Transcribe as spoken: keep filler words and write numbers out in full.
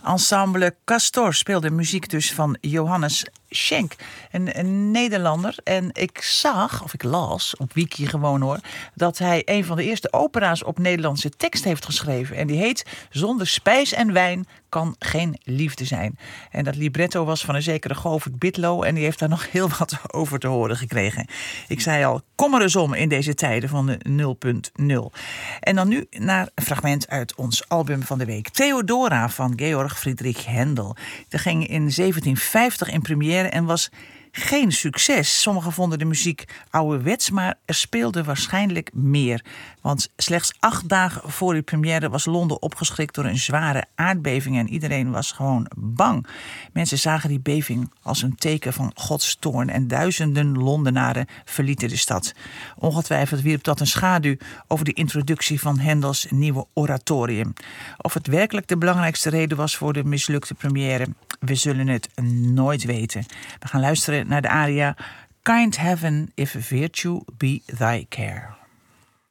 Ensemble Castor speelde muziek dus van Johannes Schenk, een, een Nederlander. En ik zag, of ik las, op Wiki gewoon hoor, dat hij een van de eerste opera's op Nederlandse tekst heeft geschreven. En die heet Zonder spijs en wijn kan geen liefde zijn. En dat libretto was van een zekere Govert Bitlo en die heeft daar nog heel wat over te horen gekregen. Ik zei al, kom er eens om in deze tijden van de nul punt nul. En dan nu naar een fragment uit ons album van de week. Theodora van Georg Friedrich Händel. Dat ging in zeventien vijftig in première en was geen succes. Sommigen vonden de muziek ouderwets, maar er speelde waarschijnlijk meer. Want slechts acht dagen voor de première was Londen opgeschrikt door een zware aardbeving en iedereen was gewoon bang. Mensen zagen die beving als een teken van Gods toorn en duizenden Londenaren verlieten de stad. Ongetwijfeld wierp dat een schaduw over de introductie van Händels nieuwe oratorium. Of het werkelijk de belangrijkste reden was voor de mislukte première, we zullen het nooit weten. We gaan luisteren naar de aria Kind Heaven, if virtue be thy care.